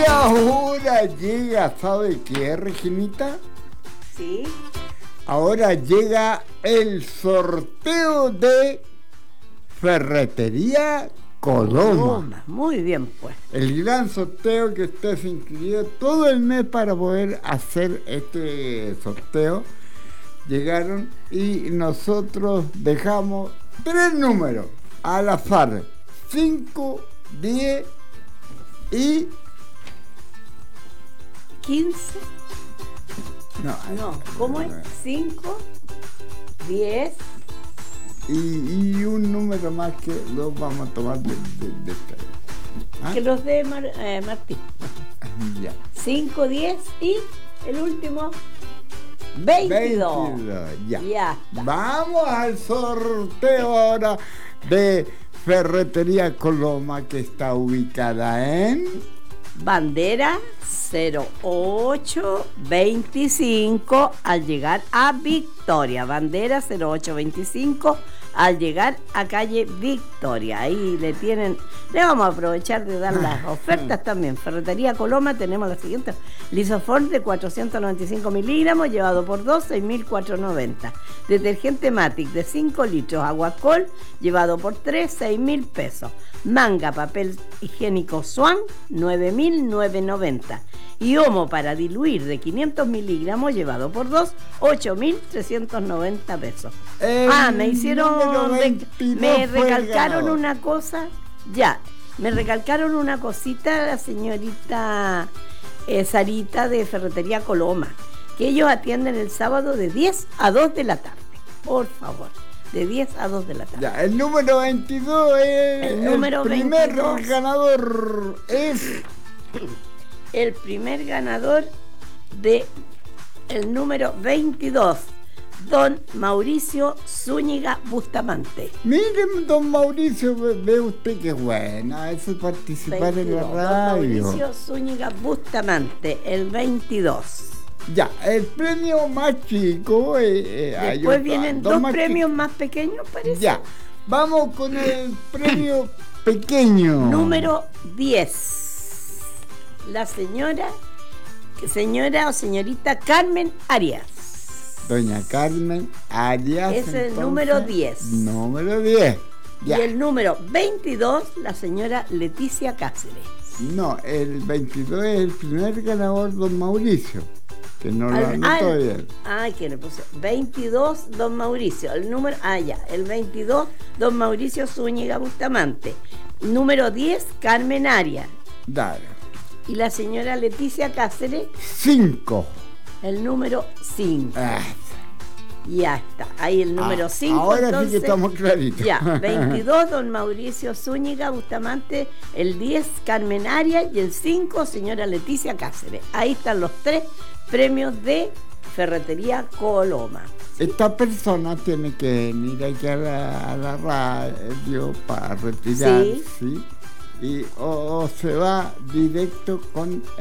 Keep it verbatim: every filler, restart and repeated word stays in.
Y ahora llega, ¿sabe qué, Reginita? Sí. Ahora llega el sorteo de Ferretería Coloma. Coloma. Muy bien, pues. El gran sorteo que usted se inscribió todo el mes para poder hacer este sorteo. Llegaron y nosotros dejamos tres números al azar: cinco, diez y quince. No, No, ¿cómo es? cinco, diez. Y, y un número más que lo vamos a tomar de, de, de esta. ¿Ah? Que los de Mar, eh, Martín. Ya. cinco, diez y el último, veintidós. veintidós, ya. Ya está. Vamos al sorteo ahora de Ferretería Coloma, que está ubicada en Bandera cero ocho veinticinco al llegar a Victoria. Bandera cero ocho veinticinco al llegar a calle Victoria. Ahí le tienen, le vamos a aprovechar de dar las ofertas también. Ferretería Coloma, tenemos la siguiente: Lisoform de cuatrocientos noventa y cinco miligramos, llevado por dos, seis mil cuatrocientos noventa. Detergente Matic de cinco litros, Aguacol, llevado por tres, seis mil pesos. Manga, papel higiénico Swan, nueve mil novecientos noventa. Y Omo para diluir de quinientos miligramos, llevado por dos, ocho mil trescientos noventa pesos. El Ah, me hicieron, veintidós me fue el recalcaron ganador. una cosa, ya, me recalcaron una cosita la señorita eh, Sarita de Ferretería Coloma, que ellos atienden el sábado de diez a dos de la tarde, por favor. De diez a dos de la tarde. Ya, el número veintidós es El número el primer veintidós. ganador es El primer ganador de el número veintidós, don Mauricio Zúñiga Bustamante. Miren, don Mauricio, ve, ve usted qué buena, eso es participar en la veintidós, don radio. Mauricio Zúñiga Bustamante, el veintidós. Ya, el premio más chico. Eh, eh, hay Después otro- vienen dos dos más premios chicos. más pequeños, parece. Ya, vamos con el premio pequeño. Número diez. La señora, señora o señorita Carmen Arias. Doña Carmen Arias. Es el entonces, número diez. Número diez. Ya. Y el número veintidós, la señora Leticia Cáceres. No, el veintidós es el primer ganador, don Mauricio, que no lo Al- anotó al- bien. Ay, ¿qué le puse? veintidós, don Mauricio. El número, ah, ya, el veintidós, don Mauricio Zúñiga Bustamante. Número diez, Carmen Arias. Dale. Y la señora Leticia Cáceres, Cinco. el número cinco. Ah, Ya está, ahí el número ah, cinco. ahora entonces, sí que estamos claritos. Ya, veintidós, don Mauricio Zúñiga Bustamante, el diez, Carmen Arias, y el cinco, señora Leticia Cáceres. Ahí están los tres premios de Ferretería Coloma. Esta persona tiene que venir aquí a la, a la radio para retirar, Sí. ¿sí? Y o, o se va directo con